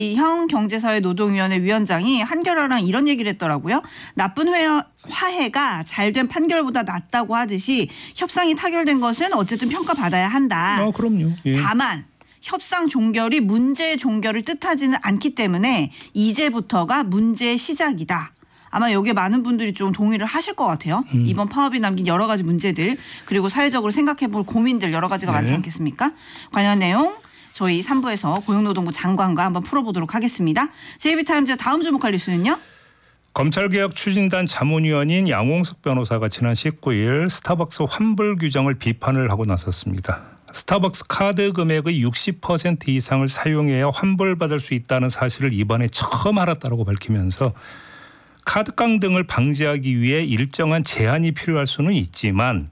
형 경제사회노동위원회 위원장이 한겨레랑 이런 얘기를 했더라고요. 나쁜 화해가 잘된 판결보다 낫다고 하듯이 협상이 타결된 것은 어쨌든 평가받아야 한다. 그럼요. 예. 다만 협상 종결이 문제의 종결을 뜻하지는 않기 때문에 이제부터가 문제의 시작이다. 아마 여기에 많은 분들이 좀 동의를 하실 것 같아요. 이번 파업이 남긴 여러 가지 문제들 그리고 사회적으로 생각해 볼 고민들 여러 가지가 많지 않겠습니까? 관련 내용 저희 3부에서 고용노동부 장관과 한번 풀어보도록 하겠습니다. JB타임즈 다음 주목할 뉴스는요? 검찰개혁 추진단 자문위원인 양홍석 변호사가 지난 19일 스타벅스 환불 규정을 비판을 하고 나섰습니다. 스타벅스 카드 금액의 60% 이상을 사용해야 환불받을 수 있다는 사실을 이번에 처음 알았다고 밝히면서 카드깡 등을 방지하기 위해 일정한 제한이 필요할 수는 있지만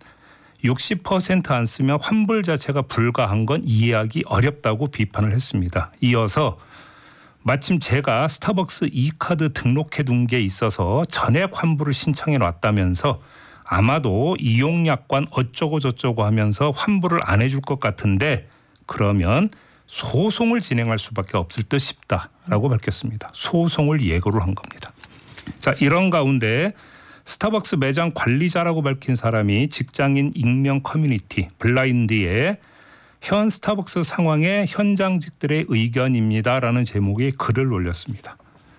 60% 안 쓰면 환불 자체가 불가한 건 이해하기 어렵다고 비판을 했습니다. 이어서 마침 제가 스타벅스 이카드 등록해 둔 게 있어서 전액 환불을 신청해 놨다면서 아마도 이용약관 어쩌고 저쩌고 하면서 환불을 안 해줄 것 같은데 그러면 소송을 진행할 수밖에 없을 듯 싶다라고 밝혔습니다. 소송을 예고를 한 겁니다. 자, 이런 가운데 스타벅스 매장 관리자라고 밝힌 사람이 직장인 익명 커뮤니티 블라인드에 현 스타벅스 상황에 현장직들의 의견입니다라는 제목의 글을 올렸습니다.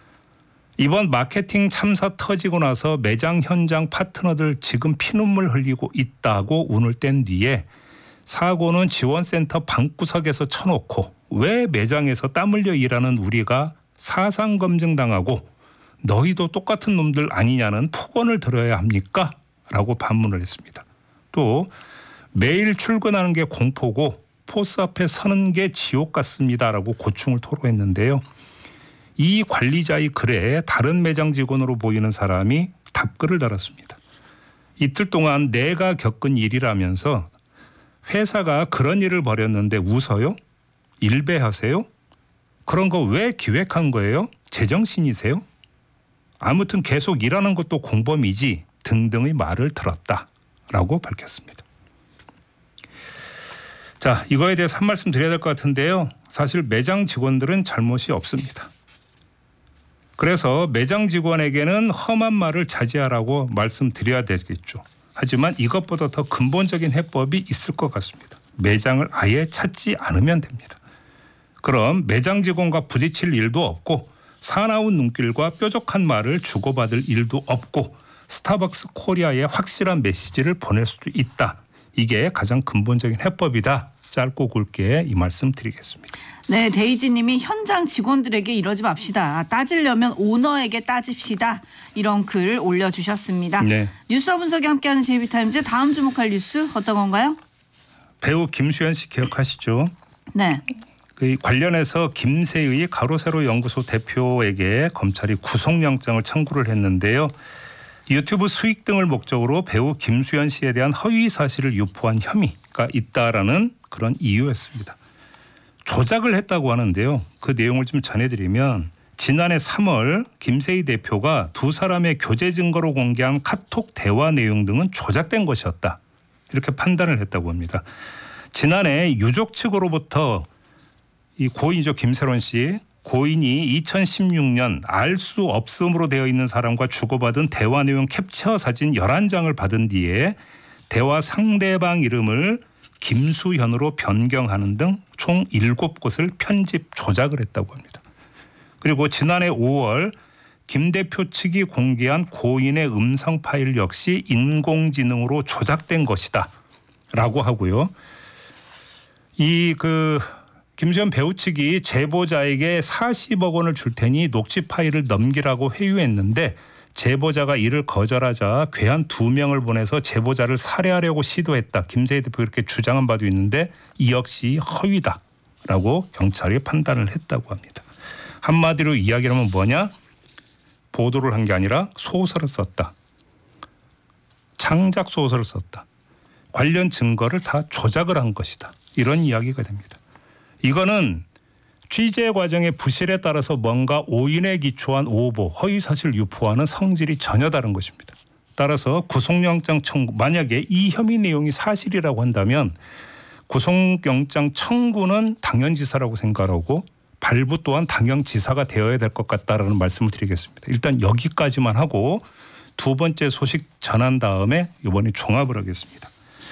이번 마케팅 참사 터지고 나서 매장 현장 파트너들 지금 피눈물 흘리고 있다고 운을 뗀 뒤에 사고는 지원센터 방구석에서 쳐놓고 왜 매장에서 땀 흘려 일하는 우리가 사상검증당하고 너희도 똑같은 놈들 아니냐는 폭언을 들어야 합니까? 라고 반문을 했습니다. 또 매일 출근하는 게 공포고 포스 앞에 서는 게 지옥 같습니다라고 고충을 토로했는데요. 이 관리자의 글에 다른 매장 직원으로 보이는 사람이 답글을 달았습니다. 이틀 동안 내가 겪은 일이라면서 회사가 그런 일을 벌였는데 웃어요? 일배하세요? 그런 거 왜 기획한 거예요? 제정신이세요? 아무튼 계속 일하는 것도 공범이지 등등의 말을 들었다라고 밝혔습니다. 자, 이거에 대해서 한 말씀 드려야 될 것 같은데요. 사실 매장 직원들은 잘못이 없습니다. 그래서 매장 직원에게는 험한 말을 자제하라고 말씀드려야 되겠죠. 하지만 이것보다 더 근본적인 해법이 있을 것 같습니다. 매장을 아예 찾지 않으면 됩니다. 그럼 매장 직원과 부딪힐 일도 없고 사나운 눈길과 뾰족한 말을 주고받을 일도 없고 스타벅스 코리아에 확실한 메시지를 보낼 수도 있다. 이게 가장 근본적인 해법이다. 짧고 굵게 이 말씀 드리겠습니다. 네, 데이지 님이 현장 직원들에게 이러지 맙시다. 따지려면 오너에게 따집시다. 이런 글 올려주셨습니다. 네. 뉴스와 분석이 함께하는 JB타임즈 다음 주목할 뉴스 어떤 건가요? 배우 김수현 씨 기억하시죠? 네. 그 관련해서 김세의 가로세로 연구소 대표에게 검찰이 구속영장을 청구를 했는데요. 유튜브 수익 등을 목적으로 배우 김수현 씨에 대한 허위 사실을 유포한 혐의가 있다라는 그런 이유였습니다. 조작을 했다고 하는데요. 그 내용을 좀 전해드리면 지난해 3월 김세희 대표가 두 사람의 교제 증거로 공개한 카톡 대화 내용 등은 조작된 것이었다. 이렇게 판단을 했다고 합니다. 지난해 유족 측으로부터 이 고인이죠. 김세론 씨. 고인이 2016년 알 수 없음으로 되어 있는 사람과 주고받은 대화 내용 캡처 사진 11장을 받은 뒤에 대화 상대방 이름을 김수현으로 변경하는 등 총 7곳을 편집 조작을 했다고 합니다. 그리고 지난해 5월 김 대표 측이 공개한 고인의 음성 파일 역시 인공지능으로 조작된 것이다 라고 하고요. 김수현 배우 측이 제보자에게 40억 원을 줄 테니 녹취 파일을 넘기라고 회유했는데 제보자가 이를 거절하자 괴한 2명을 보내서 제보자를 살해하려고 시도했다. 김세희 대표 이렇게 주장한 바도 있는데 이 역시 허위다라고 경찰이 판단을 했다고 합니다. 한마디로 이야기하면 뭐냐? 보도를 한 게 아니라 소설을 썼다. 창작 소설을 썼다. 관련 증거를 다 조작을 한 것이다. 이런 이야기가 됩니다. 이거는 취재 과정의 부실에 따라서 뭔가 오인에 기초한 오보, 허위사실 유포와는 성질이 전혀 다른 것입니다. 따라서 구속영장 청구, 만약에 이 혐의 내용이 사실이라고 한다면 구속영장 청구는 당연지사라고 생각하고 발부 또한 당연지사가 되어야 될 것 같다라는 말씀을 드리겠습니다. 일단 여기까지만 하고 두 번째 소식 전한 다음에 이번에 종합을 하겠습니다.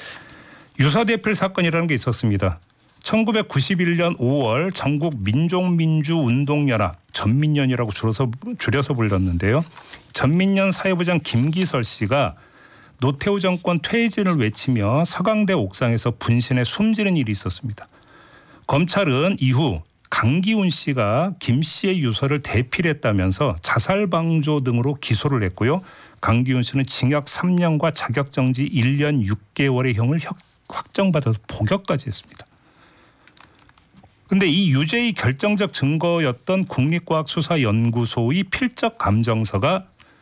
유서대필 사건이라는 게 있었습니다. 1991년 5월 전국 민족민주운동연합 전민연이라고 줄여서 불렀는데요. 전민연 사회부장 김기설 씨가 노태우 정권 퇴진을 외치며 서강대 옥상에서 분신해 숨지는 일이 있었습니다. 검찰은 이후 강기훈 씨가 김 씨의 유서를 대필했다면서 자살방조 등으로 기소를 했고요. 강기훈 씨는 징역 3년과 자격정지 1년 6개월의 형을 확정받아서 복역까지 했습니다. 그런데 이 유죄의 결정적 증거였던 국립과학수사연구소의 필적 감정서가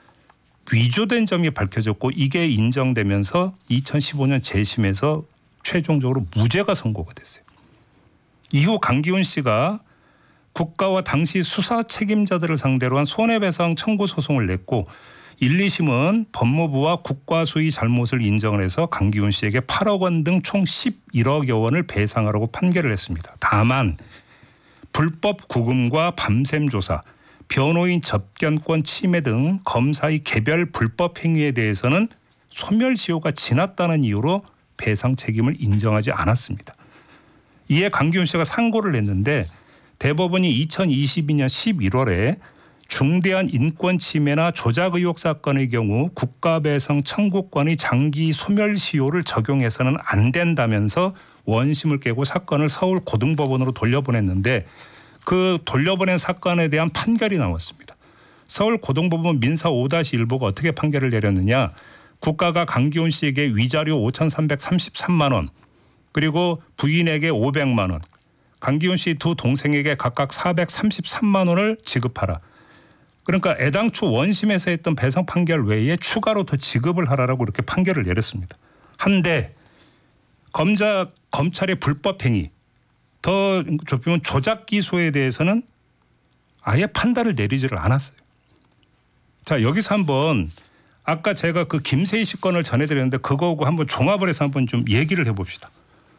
위조된 점이 밝혀졌고 이게 인정되면서 2015년 재심에서 최종적으로 무죄가 선고가 됐어요. 이후 강기훈 씨가 국가와 당시 수사 책임자들을 상대로 한 손해배상 청구 소송을 냈고 1, 2심은 법무부와 국과수의 잘못을 인정을 해서 강기훈 씨에게 8억 원 등 총 11억여 원을 배상하라고 판결을 했습니다. 다만 불법 구금과 밤샘 조사, 변호인 접견권 침해 등 검사의 개별 불법 행위에 대해서는 소멸시효가 지났다는 이유로 배상 책임을 인정하지 않았습니다. 이에 강기훈 씨가 상고를 냈는데 대법원이 2022년 11월에 중대한 인권 침해나 조작 의혹 사건의 경우 국가배상 청구권의 장기 소멸시효를 적용해서는 안 된다면서 원심을 깨고 사건을 서울고등법원으로 돌려보냈는데 그 돌려보낸 사건에 대한 판결이 나왔습니다. 서울고등법원 민사 5-1부가 어떻게 판결을 내렸느냐. 국가가 강기훈 씨에게 위자료 5,333만 원 그리고 부인에게 500만 원 강기훈 씨 두 동생에게 각각 433만 원을 지급하라. 그러니까 애당초 원심에서 했던 배상 판결 외에 추가로 더 지급을 하라고 이렇게 판결을 내렸습니다. 한데 검찰의 불법 행위 더 좁히면 조작 기소에 대해서는 아예 판단을 내리지를 않았어요. 자 여기서 한번 아까 제가 그 김세희 씨 건을 전해드렸는데 그거하고 한번 종합을 해서 한번 좀 얘기를 해봅시다.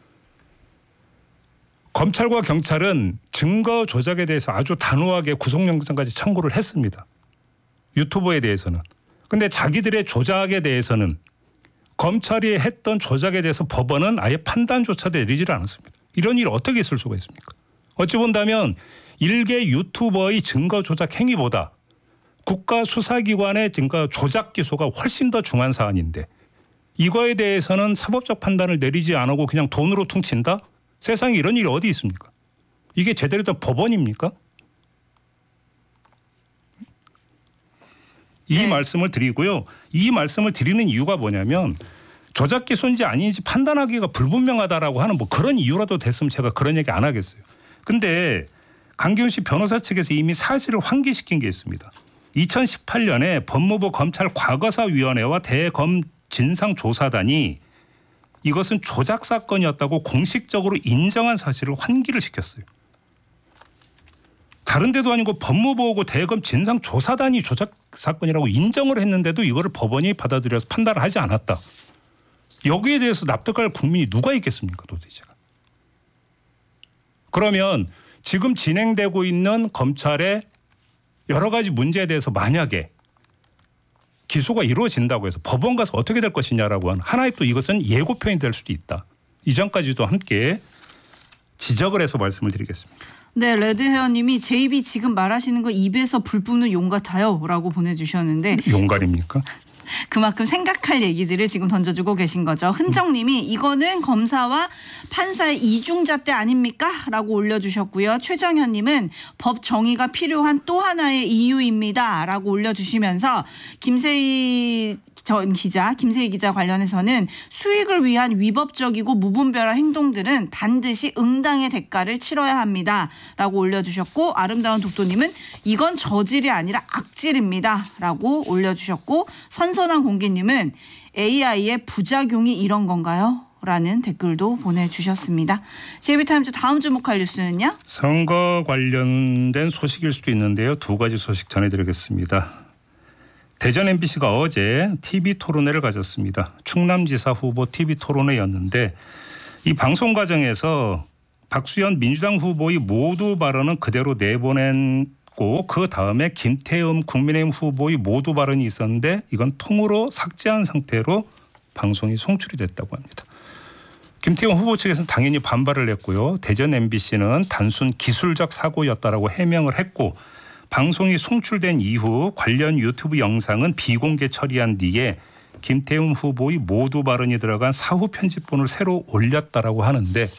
검찰과 경찰은 증거 조작에 대해서 아주 단호하게 구속영장까지 청구를 했습니다. 유튜버에 대해서는. 그런데 자기들의 조작에 대해서는 검찰이 했던 조작에 대해서 법원은 아예 판단조차 내리지를 않았습니다. 이런 일 어떻게 있을 수가 있습니까? 어찌 본다면 일개 유튜버의 증거 조작 행위보다 국가수사기관의 증거 조작 기소가 훨씬 더 중한 사안인데 이거에 대해서는 사법적 판단을 내리지 않고 그냥 돈으로 퉁친다? 세상에 이런 일이 어디 있습니까? 이게 제대로 된 법원입니까? 이 말씀을 드리고요. 이 말씀을 드리는 이유가 뭐냐면 조작 기소인지 아닌지 판단하기가 불분명하다라고 하는 뭐 그런 이유라도 됐으면 제가 그런 얘기 안 하겠어요. 근데 강기훈 씨 변호사 측에서 이미 사실을 환기시킨 게 있습니다. 2018년에 법무부 검찰 과거사위원회와 대검 진상조사단이 이것은 조작 사건이었다고 공식적으로 인정한 사실을 환기를 시켰어요. 다른 데도 아니고 법무부하고 대검 진상조사단이 조작 사건이라고 인정을 했는데도 이거를 법원이 받아들여서 판단을 하지 않았다. 여기에 대해서 납득할 국민이 누가 있겠습니까 도대체가. 그러면 지금 진행되고 있는 검찰의 여러 가지 문제에 대해서 만약에 기소가 이루어진다고 해서 법원 가서 어떻게 될 것이냐라고 하는 하나의 또 이것은 예고편이 될 수도 있다. 이 점까지도 함께 지적을 해서 말씀을 드리겠습니다. 네, 레드헤어님이 제 입이 지금 말하시는 거 입에서 불 뿜는 용 같아요 라고 보내주셨는데 용갈입니까? 그만큼 생각할 얘기들을 지금 던져주고 계신 거죠. 흔정님이 이거는 검사와 판사의 이중잣대 아닙니까? 라고 올려주셨고요. 최정현님은 법 정의가 필요한 또 하나의 이유입니다. 라고 올려주시면서 김세희 기자 관련해서는 수익을 위한 위법적이고 무분별한 행동들은 반드시 응당의 대가를 치러야 합니다. 라고 올려주셨고 아름다운 독도님은 이건 저질이 아니라 악질입니다. 라고 올려주셨고 선선한 공기님은 AI의 부작용이 이런 건가요? 라는 댓글도 보내주셨습니다. JB타임즈 다음 주목할 뉴스는요? 선거 관련된 소식일 수도 있는데요. 두 가지 소식 전해드리겠습니다. 대전 MBC가 어제 TV토론회를 가졌습니다. 충남지사 후보 TV토론회였는데 이 방송 과정에서 박수현 민주당 후보의 모두 발언은 그대로 내보냈고 그 다음에 김태흠 국민의힘 후보의 모두 발언이 있었는데 이건 통으로 삭제한 상태로 방송이 송출이 됐다고 합니다. 김태흠 후보 측에서는 당연히 반발을 했고요. 대전 MBC는 단순 기술적 사고였다라고 해명을 했고 방송이 송출된 이후 관련 유튜브 영상은 비공개 처리한 뒤에 김태흠 후보의 모두 발언이 들어간 사후 편집본을 새로 올렸다라고 하는데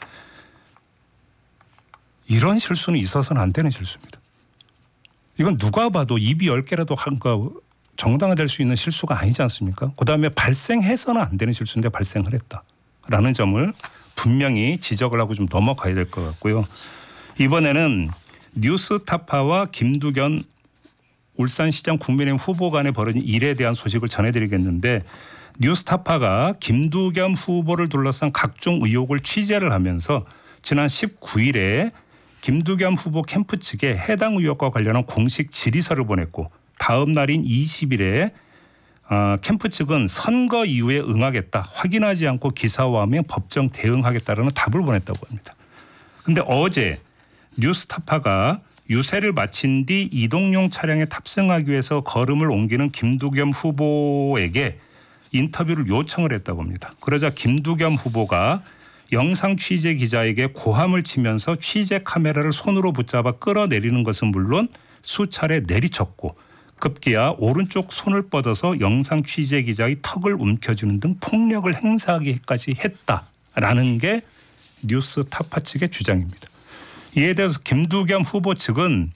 이런 실수는 있어서는 안 되는 실수입니다. 이건 누가 봐도 입이 10개라도 정당화될 수 있는 실수가 아니지 않습니까? 그다음에 발생해서는 안 되는 실수인데 발생을 했다라는 점을 분명히 지적을 하고 좀 넘어가야 될 것 같고요. 이번에는 뉴스타파와 김두겸 울산시장 국민의힘 후보 간에 벌어진 일에 대한 소식을 전해드리겠는데 뉴스타파가 김두겸 후보를 둘러싼 각종 의혹을 취재를 하면서 지난 19일에 김두겸 후보 캠프 측에 해당 의혹과 관련한 공식 질의서를 보냈고 다음 날인 20일에 캠프 측은 선거 이후에 응하겠다. 확인하지 않고 기사화하면 법정 대응하겠다라는 답을 보냈다고 합니다. 그런데 어제 뉴스타파가 유세를 마친 뒤 이동용 차량에 탑승하기 위해서 걸음을 옮기는 김두겸 후보에게 인터뷰를 요청을 했다고 합니다. 그러자 김두겸 후보가 영상 취재 기자에게 고함을 치면서 취재 카메라를 손으로 붙잡아 끌어내리는 것은 물론 수차례 내리쳤고 급기야 오른쪽 손을 뻗어서 영상 취재 기자의 턱을 움켜쥐는 등 폭력을 행사하기까지 했다라는 게 뉴스타파 측의 주장입니다. 이에 대해서 김두겸 후보 측은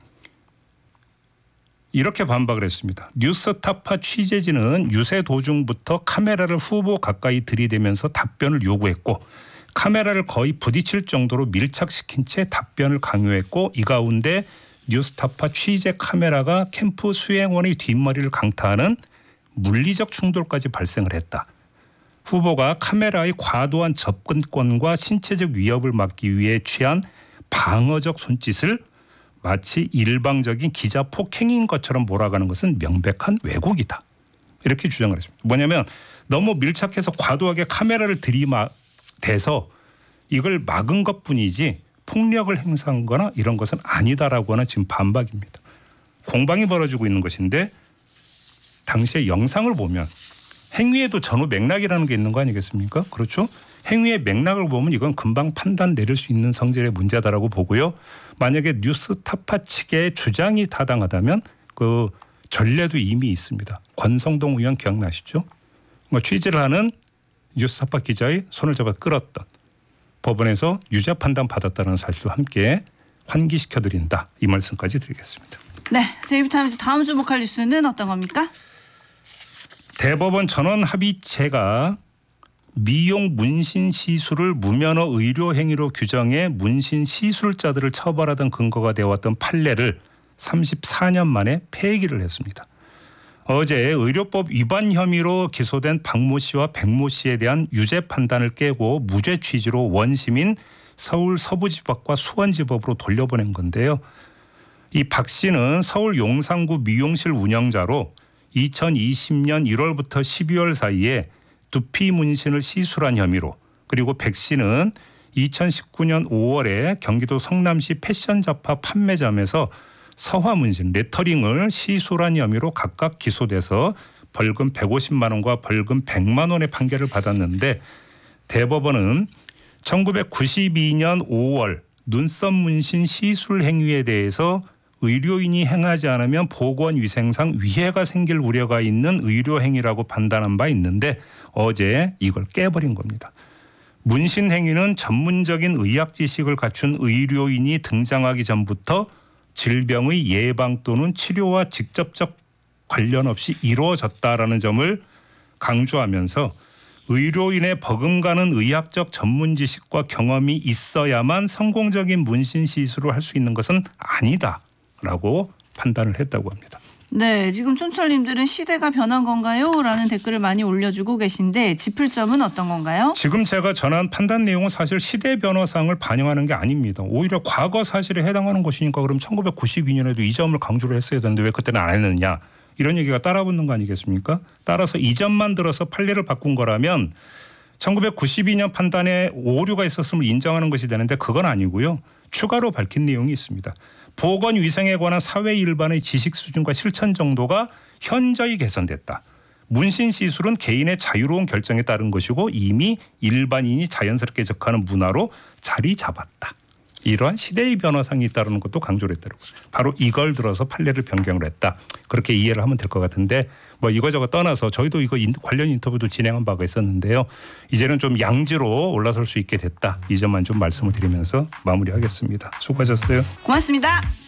이렇게 반박을 했습니다. 뉴스타파 취재진은 유세 도중부터 카메라를 후보 가까이 들이대면서 답변을 요구했고 카메라를 거의 부딪힐 정도로 밀착시킨 채 답변을 강요했고 이 가운데 뉴스타파 취재 카메라가 캠프 수행원의 뒷머리를 강타하는 물리적 충돌까지 발생을 했다. 후보가 카메라의 과도한 접근권과 신체적 위협을 막기 위해 취한 방어적 손짓을 마치 일방적인 기자 폭행인 것처럼 몰아가는 것은 명백한 왜곡이다. 이렇게 주장을 했습니다. 뭐냐면 너무 밀착해서 과도하게 카메라를 들이대서 이걸 막은 것뿐이지 폭력을 행사한 거나 이런 것은 아니다라고 하는 지금 반박입니다. 공방이 벌어지고 있는 것인데 당시의 영상을 보면 행위에도 전후 맥락이라는 게 있는 거 아니겠습니까? 그렇죠? 행위의 맥락을 보면 이건 금방 판단 내릴 수 있는 성질의 문제다라고 보고요. 만약에 뉴스타파 측의 주장이 타당하다면 그 전례도 이미 있습니다. 권성동 의원 기억나시죠? 취재를 하는 뉴스타파 기자의 손을 잡아 끌었던 법원에서 유죄 판단 받았다는 사실도 함께 환기시켜드린다. 이 말씀까지 드리겠습니다. 네, 제이비타임즈 다음 주목할 뉴스는 어떤 겁니까? 대법원 전원합의체가 미용 문신 시술을 무면허 의료 행위로 규정해 문신 시술자들을 처벌하던 근거가 되어왔던 판례를 34년 만에 폐기를 했습니다. 어제 의료법 위반 혐의로 기소된 박모 씨와 백모 씨에 대한 유죄 판단을 깨고 무죄 취지로 원심인 서울 서부지법과 수원지법으로 돌려보낸 건데요. 이 박 씨는 서울 용산구 미용실 운영자로 2020년 1월부터 12월 사이에 두피 문신을 시술한 혐의로, 그리고 백 씨는 2019년 5월에 경기도 성남시 패션 잡화 판매점에서 서화 문신 레터링을 시술한 혐의로 각각 기소돼서 벌금 150만 원과 벌금 100만 원의 판결을 받았는데 대법원은 1992년 5월 눈썹 문신 시술 행위에 대해서 의료인이 행하지 않으면 보건위생상 위해가 생길 우려가 있는 의료 행위라고 판단한 바 있는데 어제 이걸 깨버린 겁니다. 문신 행위는 전문적인 의학 지식을 갖춘 의료인이 등장하기 전부터 질병의 예방 또는 치료와 직접적 관련 없이 이루어졌다라는 점을 강조하면서 의료인의 버금가는 의학적 전문 지식과 경험이 있어야만 성공적인 문신 시술을 할 수 있는 것은 아니다라고 판단을 했다고 합니다. 네, 지금 촌철님들은 시대가 변한 건가요? 라는 댓글을 많이 올려주고 계신데 짚을 점은 어떤 건가요? 지금 제가 전한 판단 내용은 사실 시대 변화상을 반영하는 게 아닙니다. 오히려 과거 사실에 해당하는 것이니까 그럼 1992년에도 이 점을 강조를 했어야 되는데 왜 그때는 안 했느냐. 이런 얘기가 따라붙는 거 아니겠습니까? 따라서 이 점만 들어서 판례를 바꾼 거라면 1992년 판단에 오류가 있었음을 인정하는 것이 되는데 그건 아니고요. 추가로 밝힌 내용이 있습니다. 보건위생에 관한 사회 일반의 지식 수준과 실천 정도가 현저히 개선됐다. 문신 시술은 개인의 자유로운 결정에 따른 것이고 이미 일반인이 자연스럽게 접하는 문화로 자리 잡았다. 이러한 시대의 변화상이 있다는 것도 강조를 했더라고요. 바로 이걸 들어서 판례를 변경을 했다. 그렇게 이해를 하면 될 것 같은데 뭐 이거저거 떠나서 저희도 이거 관련 인터뷰도 진행한 바가 있었는데요. 이제는 좀 양지로 올라설 수 있게 됐다. 이 점만 좀 말씀을 드리면서 마무리하겠습니다. 수고하셨어요. 고맙습니다.